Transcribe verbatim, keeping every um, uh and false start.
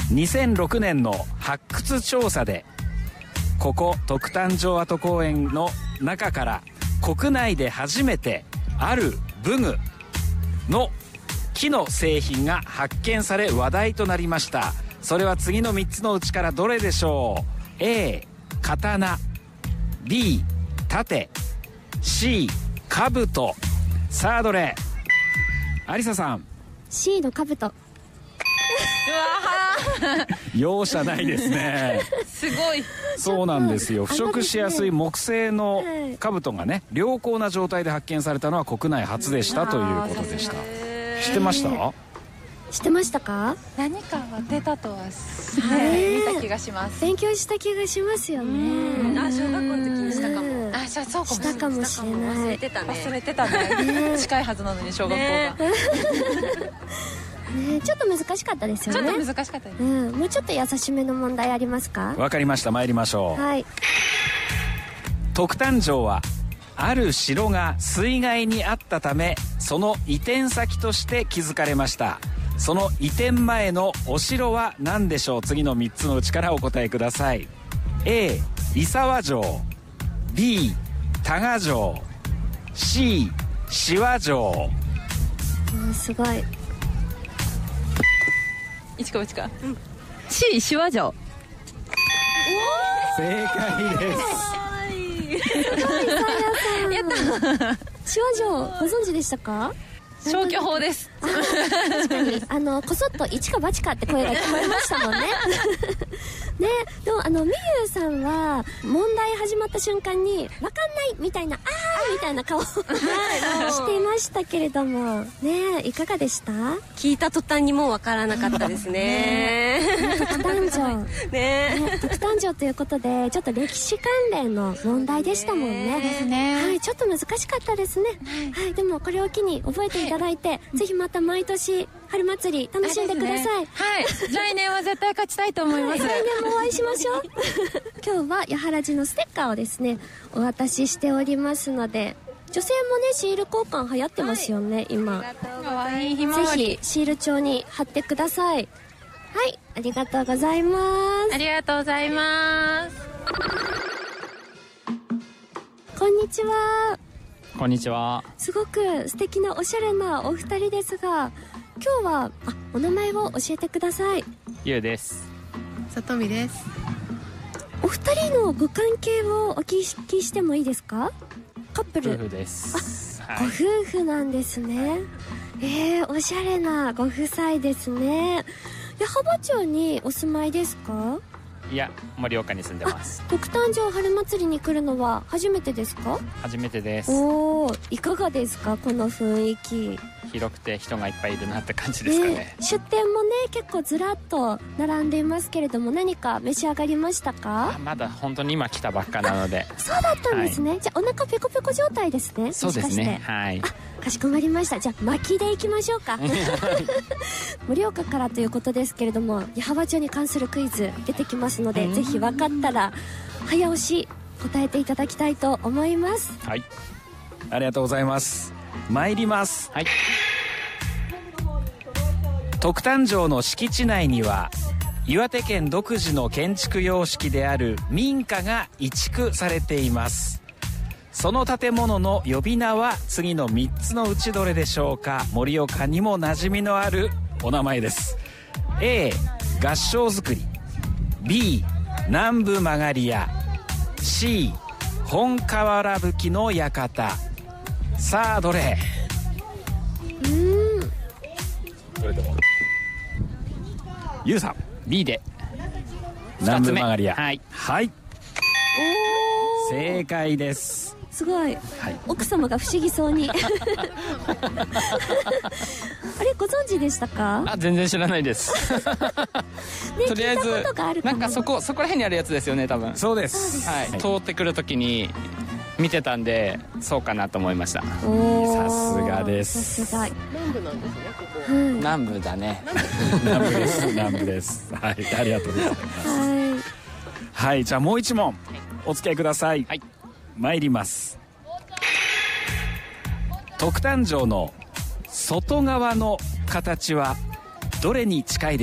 にせんろくねんの発掘調査でここ徳誕城跡公園の中から国内で初めてある武具の木の製品が発見され話題となりました。それは次のみっつのうちからどれでしょう？ A 刀、 B 盾、 C 兜。さあどれ？有沙さん。 C の兜。 容赦ないですね。 すごい。 そうなんですよ。腐食しやすい木製の兜がね、良好な状態で発見されたのは国内初でしたということでした。知ってました？ 知ってましたか？ 何かは出たとは、はい、見た気がします。 勉強した気がしますよね。 あ、小学校の時にしたかも。 あ、そうかもしたかもしれない。 忘れてたね。 忘れてたね。近いはずなのに小学校が。 ね、ちょっと難しかったですよね。 ちょっと難しかったです、 うん、もうちょっと優しめの問題ありますか？ わかりました。参りましょう。 はい。 徳誕城はある城が水害にあったため、その移転先として築かれました。その移転前のお城は何でしょう？次のみっつのうちからお答えください。 A 伊沢城、 B 多賀城、 C 紫波城。 うん、すごい。 一か八か、うん、C 紫波城。 正解です。 やった。紫波城ご存知でしたか？ 消去法です。 確かにあのこそっと一か八かって声が聞こえましたもんね。ね、でもあのみゆうさんは問題始まった瞬間に分かんないみたいな、あーみたいな顔をしていましたけれどもね、いかがでした？ 聞いた途端にもう分からなかったですね。 徳誕城ね、 徳誕城ということでちょっと歴史関連の問題でしたもんね。 ですね。 はい、ちょっと難しかったですね。はい、はい、でもこれを機に覚えていただいて、はい、ぜひまた毎年春祭り楽しんでください。ね、 はい、来年は絶対勝ちたいと思います。 来年もお会いしましょう。今日はやはらじのステッカーをですねお渡ししておりますので、女性もねシール交換流行ってますよね、はい、今。 かわいいひまわり。 ぜひシール帳に貼ってください。はい、ありがとうございます。 ありがとうございます。 こんにちは。 こんにちは。 すごく素敵なおしゃれなお二人ですが、今日はあお名前を教えてください。 ゆうです。 さとみです。 お二人のご関係をお聞きしてもいいですか？カップル。 夫婦です。 あ、はい、ご夫婦なんですね。えー、おしゃれなご夫妻ですね。矢巾町にお住まいですか？ いや、盛岡に住んでます。 徳誕城春祭りに来るのは初めてですか？ 初めてです。 おー、いかがですかこの雰囲気？ 広くて人がいっぱいいるなって感じですかね。ね、 出店もね結構ずらっと並んでいますけれども、何か召し上がりましたか？ あ、まだ本当に今来たばっかなので。 そうだったんですね、はい、じゃあお腹ペコペコ状態ですね。 そうですね、はい。 あ、かしこまりました。じゃあ巻きでいきましょうか。盛岡からということですけれども、矢巾町に関するクイズ出てきますので、ぜひ分かったら早押し答えていただきたいと思います。 はい、ありがとうございます。参ります。 はい。 徳誕城の敷地内には岩手県独自の建築様式である民家が移築されています。その建物の呼び名は次のみっつのうちどれでしょうか？盛岡にも馴染みのあるお名前です。 A 合掌造り、 B 南部曲がり屋、 C 本瓦葺きの館。さあどれ？ うーん、 どれでも。ゆうさん B で南部曲がり屋。 はい、 はい、正解です。 すごい、 はい、 奥様が不思議そうに。あれご存知でしたか？ あ、全然知らないです。 ね、 とりあえず聞いたことがあるかなんかそこそこら辺にあるやつですよね、多分。 そうです。 はい、 はい、 通ってくるときに見てたんでそうかなと思いました。 おさすがです。 さすが。 南部なんですね、ここ。 はい、 南部だね。 南部です。南部です。はい、ありがとうございます。 はい、 はい、じゃあもう一問お付き合いください。 はい、 参ります。徳誕城の外側の形はどれに近いでしょうか？